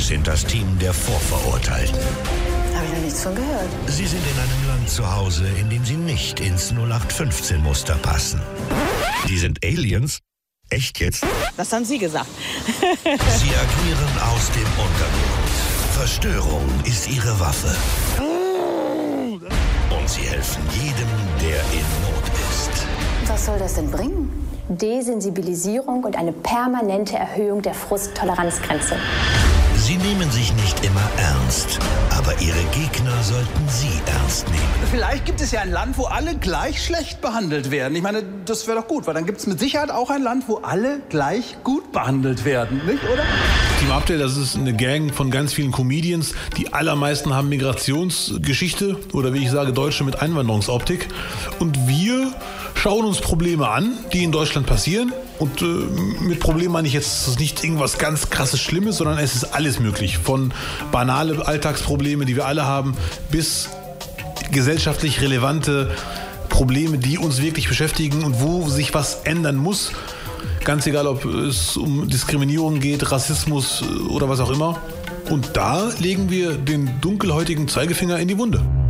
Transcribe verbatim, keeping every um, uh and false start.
sind das Team der Vorverurteilten. Habe ich noch nichts von gehört. Sie sind in einem Land zu Hause, in dem sie nicht ins null acht fünfzehn Muster passen. Die sind Aliens? Echt jetzt? Das haben Sie gesagt. Sie agieren aus dem Untergrund. Verstörung ist ihre Waffe. Und sie helfen jedem, der in Not ist. Was soll das denn bringen? Desensibilisierung und eine permanente Erhöhung der Frusttoleranzgrenze. Sie nehmen sich nicht immer ernst, aber ihre Gegner sollten sie ernst nehmen. Vielleicht gibt es ja ein Land, wo alle gleich schlecht behandelt werden. Ich meine, das wäre doch gut, weil dann gibt es mit Sicherheit auch ein Land, wo alle gleich gut behandelt werden, nicht, oder? Team Update, das ist eine Gang von ganz vielen Comedians. Die allermeisten haben Migrationsgeschichte oder wie ich sage, Deutsche mit Einwanderungsoptik. Und wir schauen uns Probleme an, die in Deutschland passieren. Und äh, mit Problem meine ich jetzt, es ist nicht irgendwas ganz krasses Schlimmes, sondern es ist alles möglich. Von banale Alltagsprobleme, die wir alle haben, bis gesellschaftlich relevante Probleme, die uns wirklich beschäftigen und wo sich was ändern muss. Ganz egal, ob es um Diskriminierung geht, Rassismus oder was auch immer. Und da legen wir den dunkelhäutigen Zeigefinger in die Wunde.